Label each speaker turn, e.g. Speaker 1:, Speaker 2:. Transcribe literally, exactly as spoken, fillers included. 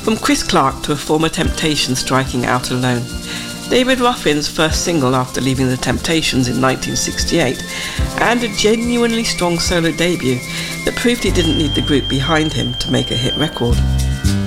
Speaker 1: From Chris Clark to a former Temptation striking out alone. David Ruffin's first single after leaving the Temptations in nineteen sixty-eight, and a genuinely strong solo debut that proved he didn't need the group behind him to make a hit record.